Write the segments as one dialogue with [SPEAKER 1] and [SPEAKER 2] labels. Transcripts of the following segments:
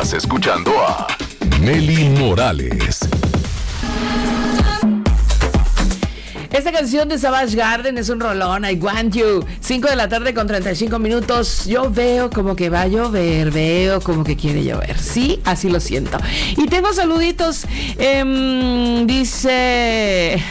[SPEAKER 1] Estás escuchando a Mely Morales.
[SPEAKER 2] Esta canción de Savage Garden es un rolón, I Want You. 5 de la tarde con 35 minutos. Yo veo como que va a llover, veo como que quiere llover. Sí, así lo siento. Y tengo saluditos. Dice...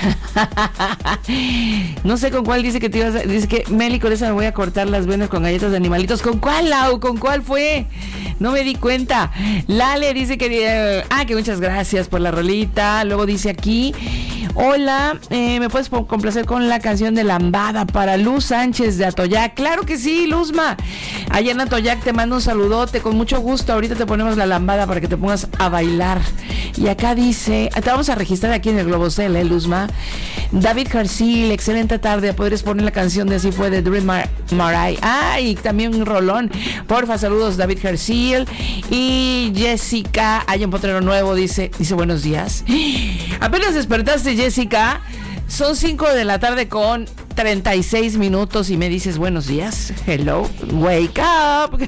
[SPEAKER 2] no sé con cuál dice que te ibas a... Dice que Mely, con esa me voy a cortar las venas con galletas de animalitos. ¿Con cuál, Lau? ¿Con cuál fue? No me di cuenta. Lale dice que... que muchas gracias por la rolita. Luego dice aquí... Hola, ¿me puedes complacer con la canción de Lambada para Luz Sánchez de Atoyac? Claro que sí, Luzma. Allá en Atoyac te mando un saludote, con mucho gusto. Ahorita te ponemos la lambada para que te pongas a bailar. Y acá dice, te vamos a registrar aquí en el Globocel, Luzma. David García, excelente tarde. ¿Podrías poner la canción de Así Fue de Dream Marai? Y también un rolón. Porfa, saludos, David García. Y Jessica, hay un potrero nuevo, dice buenos días. Apenas despertaste, Jessica. Son 5 de la tarde con 36 minutos y me dices buenos días. Hello, wake up.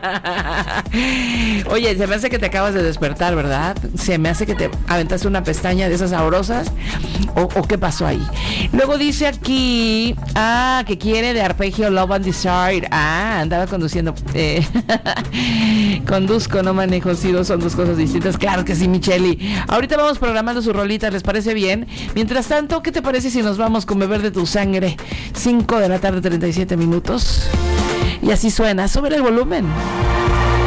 [SPEAKER 2] Oye, se me hace que te acabas de despertar, ¿verdad? Se me hace que te aventaste una pestaña de esas sabrosas. ¿O qué pasó ahí? Luego dice aquí, que quiere de arpegio Love and Desire. Andaba conduciendo. Conduzco, no manejo. Sí, son dos cosas distintas. Claro que sí, Micheli. Ahorita vamos programando su rolita, ¿les parece bien? Mientras tanto, ¿qué te parece si nos vamos con Beber de tu Sangre? 5 de la tarde, 37 minutos. Y así suena. Sube el volumen.